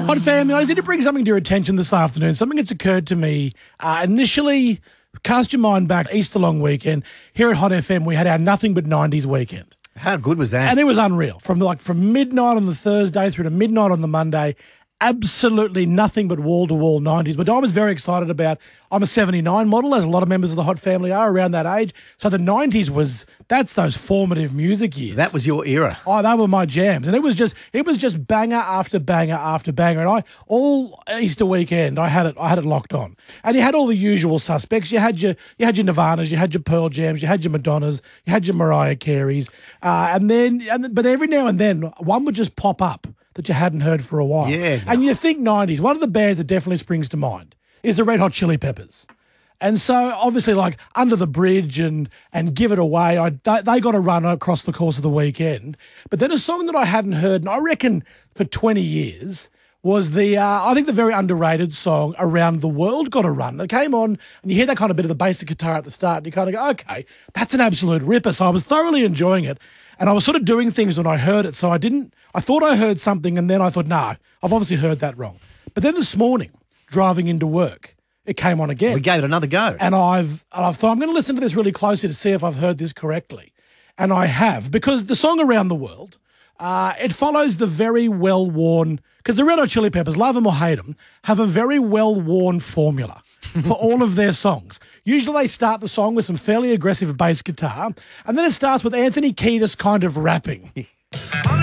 Hot family, I just need to bring something to your attention this afternoon. Something that's occurred to me initially. Cast your mind back Easter long weekend. Here at Hot FM, we had our Nothing But 90s weekend. How good was that? And it was unreal. From midnight on the Thursday through to midnight on the Monday, absolutely nothing but wall-to-wall 90s. But I was very excited about, I'm a 79 model, as a lot of members of the Hot family are around that age. So the 90s that's those formative music years. That was your era. Oh, they were my jams. And it was just banger after banger after banger. And all Easter weekend, I had it locked on. And you had all the usual suspects. You had your Nirvanas, you had your Pearl Jams, you had your Madonnas, you had your Mariah Careys. But every now and then, one would just pop up that you hadn't heard for a while. Yeah. And you think 90s, one of the bands that definitely springs to mind is the Red Hot Chili Peppers. And so, obviously, like Under the Bridge and Give It Away, they got a run across the course of the weekend. But then a song that I hadn't heard, and I reckon for 20 years, was I think the very underrated song Around the World got a run. It came on, and you hear that kind of bit of the basic guitar at the start, and you kind of go, okay, that's an absolute ripper. So I was thoroughly enjoying it. And I was sort of doing things when I heard it. So I thought I heard something, and then I thought, no, I've obviously heard that wrong. But then this morning, driving into work, it came on again. We gave it another go. And I've thought, I'm going to listen to this really closely to see if I've heard this correctly. And I have, because the song Around the World, it follows the very well-worn, because the Red Hot Chili Peppers, love them or hate them, have a very well-worn formula for all of their songs. Usually they start the song with some fairly aggressive bass guitar, and then it starts with Anthony Kiedis kind of rapping.